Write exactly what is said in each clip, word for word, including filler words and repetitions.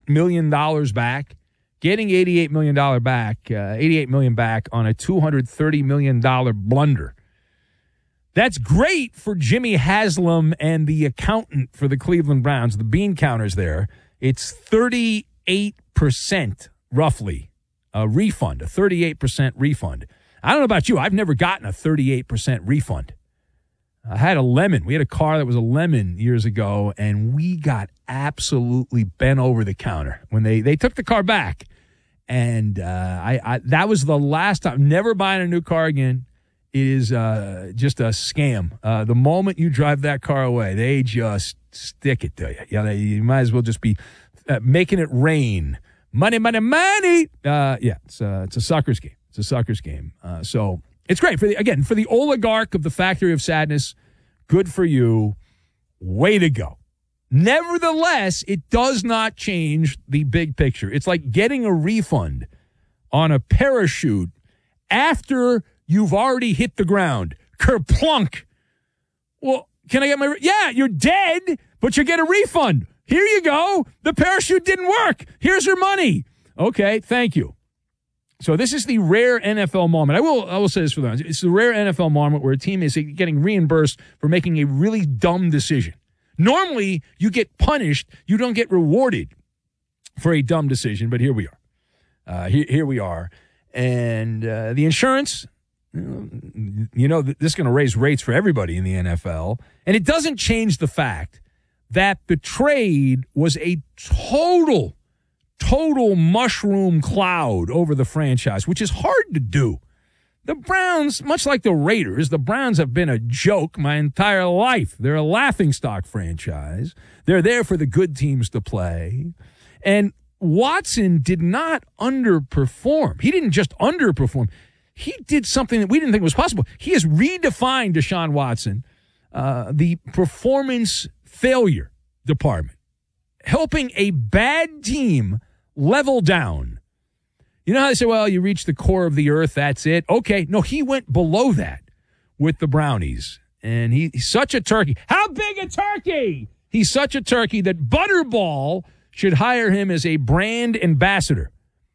million dollars back. Getting eighty-eight million dollars back, uh, eighty-eight million dollars back on a two hundred thirty million dollars blunder. That's great for Jimmy Haslam and the accountant for the Cleveland Browns, the bean counters there. It's thirty-eight percent, roughly, a refund, a thirty-eight percent refund. I don't know about you. I've never gotten a thirty-eight percent refund. I had a lemon. We had a car that was a lemon years ago, and we got absolutely bent over the counter when they, they took the car back. And uh, I, I that was the last time. Never buying a new car again. It is uh, just a scam. Uh, the moment you drive that car away, they just stick it to you. Yeah, they, you might as well just be uh, making it rain. Money, money, money. Uh, yeah, it's, uh, it's a sucker's game. It's a sucker's game. Uh, so it's great. for the, Again, for the oligarch of the Factory of Sadness, good for you. Way to go. Nevertheless, it does not change the big picture. It's like getting a refund on a parachute after you've already hit the ground. Kerplunk. Well, can I get my... Re- yeah, you're dead, but you get a refund. Here you go. The parachute didn't work. Here's your money. Okay, thank you. So this is the rare N F L moment. I will I will say this for them. It's the rare N F L moment where a team is getting reimbursed for making a really dumb decision. Normally, you get punished. You don't get rewarded for a dumb decision, but here we are. Uh, here, here we are. And uh, the insurance, you know, this is going to raise rates for everybody in the N F L. And it doesn't change the fact that the trade was a total, total mushroom cloud over the franchise, which is hard to do. The Browns, much like the Raiders, the Browns have been a joke my entire life. They're a laughingstock franchise. They're there for the good teams to play. And Watson did not underperform. He didn't just underperform. He did something that we didn't think was possible. He has redefined, Deshaun Watson, uh, the performance failure department, helping a bad team level down. You know how they say, well, you reach the core of the earth, that's it? Okay, no, he went below that with the Brownies. And he, he's such a turkey. How big a turkey? He's such a turkey that Butterball should hire him as a brand ambassador.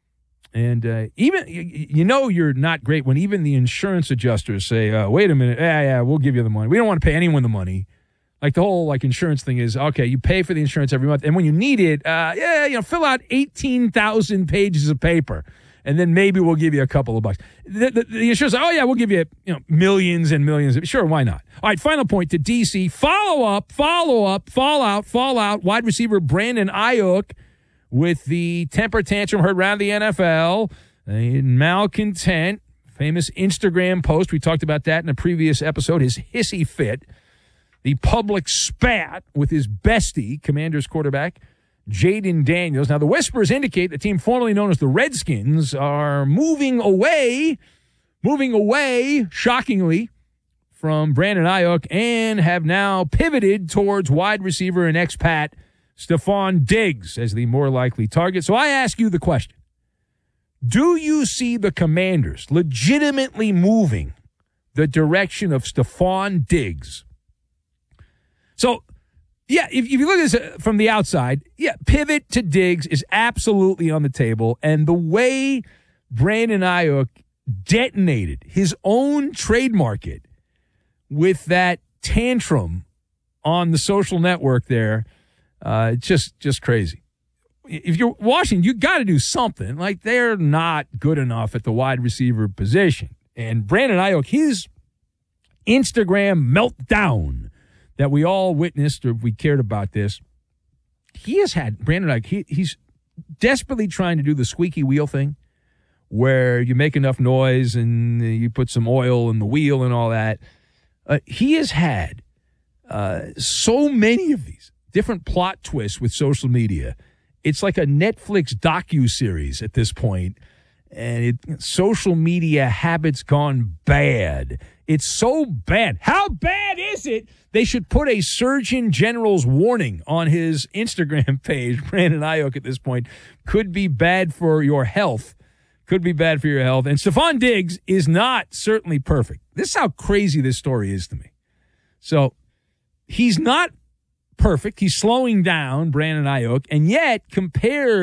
And uh, even, you, you know you're not great when even the insurance adjusters say, uh, wait a minute, yeah, yeah, we'll give you the money. We don't want to pay anyone the money. Like the whole like insurance thing is, okay, you pay for the insurance every month. And when you need it, uh, yeah, you know, fill out eighteen thousand pages of paper. And then maybe we'll give you a couple of bucks. The, the, the insurance, oh, yeah, we'll give you, you know, millions and millions. Sure, why not? All right, final point to D C. Follow up, follow up, fallout, fallout. Wide receiver Brandon Ayuk with the temper tantrum heard around the N F L. A malcontent, famous Instagram post. We talked about that in a previous episode. His hissy fit. The public spat with his bestie, Commanders quarterback, Jaden Daniels. Now, the whispers indicate the team formerly known as the Redskins are moving away, moving away, shockingly, from Brandon Ayuk and have now pivoted towards wide receiver and expat Stephon Diggs as the more likely target. So I ask you the question. Do you see the Commanders legitimately moving the direction of Stephon Diggs? So, yeah, if, if you look at this from the outside, yeah, pivot to Diggs is absolutely on the table. And the way Brandon Ayuk detonated his own trade market with that tantrum on the social network there, uh, it's just, just crazy. If you're Washington, you got to do something. Like, they're not good enough at the wide receiver position. And Brandon Ayuk, his Instagram meltdown that we all witnessed, or if we cared about this, he has had, Brandon Ayuk, he, he's desperately trying to do the squeaky wheel thing where you make enough noise and you put some oil in the wheel and all that. Uh, he has had uh, so many of these different plot twists with social media. It's like a Netflix docuseries at this point, and it, social media habits gone bad. It's so bad. How bad is it? They should put a Surgeon General's warning on his Instagram page. Brandon Ayuk at this point could be bad for your health. Could be bad for your health. And Stephon Diggs is not certainly perfect. This is how crazy this story is to me. So he's not perfect. He's slowing down, Brandon Ayuk, and yet compared